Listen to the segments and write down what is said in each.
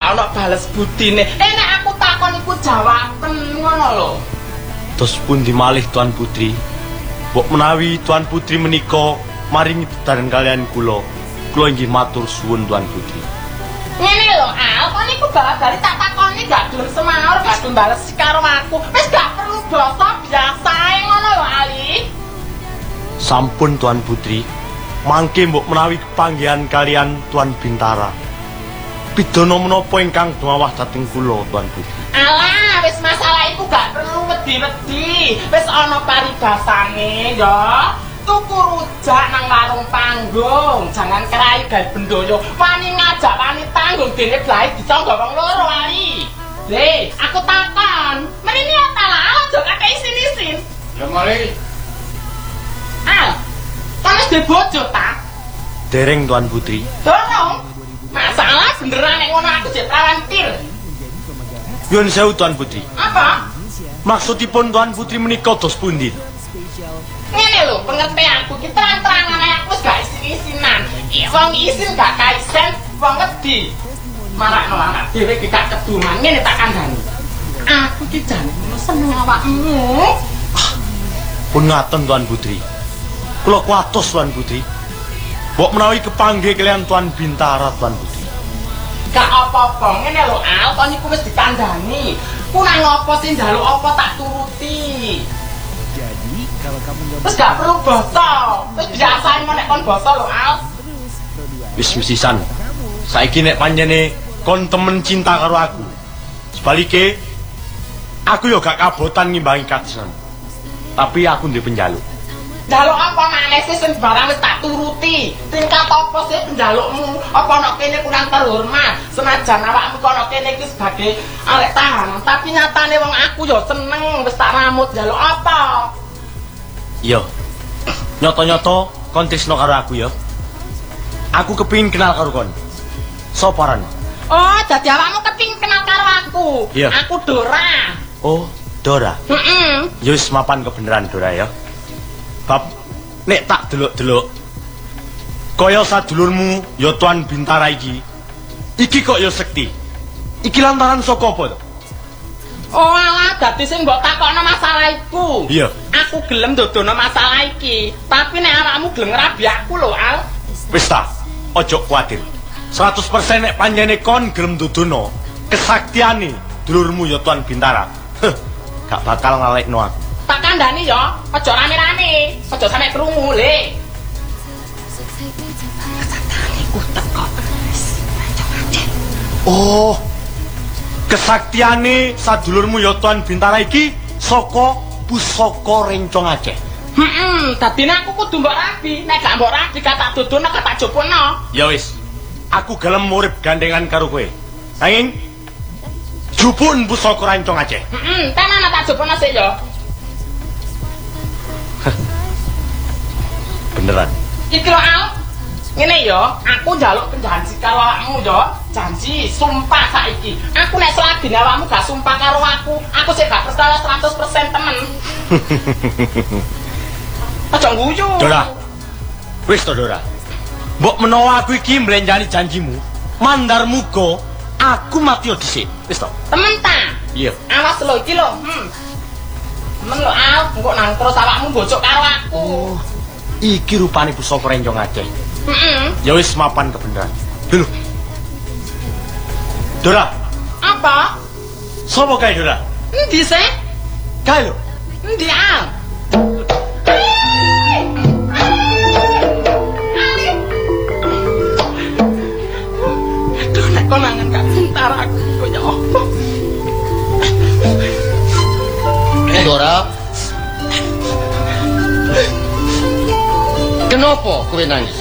gak ono bales budine. Nek aku takon iku jawaben ngono lho. Terus pundi malih Tuan Putri? Mbok menawi Tuan Putri menika maringi dedaran kalian kula inggih matur suwun Tuan Putri. Ngene lho, Al, kon niku bali tak takoni gak gelem semaur, gak gelem bales karo aku. Wis gak perlu basa biasae ngono lho, Ali. Sampun Tuan Putri, mangke mbok menawi kepanggihan kalian Tuan Bintara. Pidana menapa ingkang dumawah dhateng kula Tuan Putri? Alah, wis masalah iku gak perlu wedi-wedi. Wis ana paribasane ya. Tuku rujak nang warung panggung, jangan kerai gawe bendoyo. Wani ngajak wani tanggung dene blahe diconggo wong loro Ali. Le, aku takon, mrene ta lah aja kakek isin-isin. Ya mari. Ah, kamu sudah bojo ta? Dereng Tuan Putri. Dorong. Masalah beneran nek ngono aku jek prawantir. Nyuwun sewu Tuan Putri. Apa? Maksudipun Tuan Putri menika dos pundi? Ngene lho, pengertianku ki terang-terangan aku wis gak isin-isinan. Wong isin gak kaisen, wong wedi. Marakno anak dhewe ki gak keduman ngene tak kandhani. Aku ki jane seneng awakmu. Pun ngaten Tuan Putri. Kula kuatos Tuan Putri. Mbok menawi kepanggih kalian Tuan Bintara Tuan Putri. Gak apa-apa, ngene lho Al, kon niku wis dikandhani. Kurang apa sih njaluk apa tak turuti. Jadi kalau kamu nggak Wis gak perlu basa. Wis biasae nek kon basa lho Al. Wis mesisan. Saiki nek panjene kon temen cinta karo aku. Sebalike aku yo gak kabotan ngimbangi kadesan. Tapi aku ndek penjaluk. Njaluk apa maneh sih sing barang wis tak turuti. Tingkat apa sih penjalukmu? Apa nek kene kurang terhormat? Senajan awakmu kono kene iki sebagai arek tahanan, tapi nyatane wong aku yo seneng wis tak ramut njaluk apa? Yo. Nyoto-nyoto kon tresno karo aku yo. Aku kepingin kenal karo kon. Soparan. Oh, dadi awakmu kepingin kenal karo aku. Iya. Aku Dora. Oh, Dora. Heeh. Yo wis mapan kebenaran Dora ya. Bab nek tak delok-delok kaya sadulurmu ya Tuan Bintara iki. Iki kok ya sekti. Iki lantaran saka apa to? Oh alah, dadi sing mbok takokno masalah iku. Iya. Aku gelem dodono masalah iki, tapi nek awakmu gelem ngrabi aku lho, Al. Wis ta, ojo kuwatir. 100% nek panjene kon gelem dodono kesaktiane dulurmu ya Tuan Bintara. Gak bakal ngalekno aku. Tak kandhani ya, aja rame-rame, aja sampe krungu le. Kesaktiane ku teko. Oh. Kesaktiane sadulurmu ya Tuan Bintara iki saka pusaka Rencong Aceh. Dadi nek aku kudu mbok rabi, nek gak mbok rabi gak tak dodono gak tak jopono. Ya wis. Aku gelem urip gandengan karo kowe. Nanging jupun pusaka Rencong Aceh. Tenan tak jopono sik ya. Beneran. Iki lho Al. Ngene ya, aku njaluk janji karo awakmu ya. Janji, sumpah saiki. Aku nek selagi awakmu gak sumpah karo aku sik gak percaya 100% temen. Aja nguyu. Dora. Wis to Dora. Mbok menawa aku iki mlenjani janjimu, mandar muga aku mati dhisik. Wis to. Temen ta? Iya. Awas lho iki lho. Temen lho Al, engko nang terus awakmu bocok karo aku. Oh. Iki rupane pusaka Rencong Aceh. Ya wis mapan kebenaran. Dulu. Dora. Apa? Sopo kae Dora? Endi sih? Kae lho. Endi Al? Aduh, nek konangan gak cinta aku kaya apa? Dora. Kenapa kowe nangis?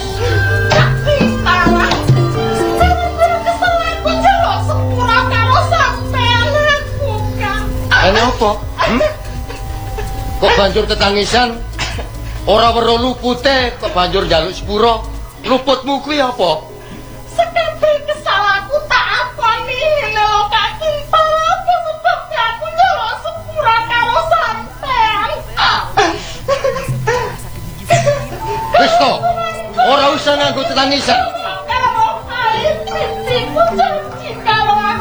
Kenapa? Kok banjur ketangisan? Ora weruh lupute kok banjur njaluk sepuro. Luputmu kuwi apa? Sekabeh kesalahanku tak akoni lho Kak Cinta. Apa sebabnya aku njaluk sepura karo sampean? Wis to, ora usah nganggo ketangisan.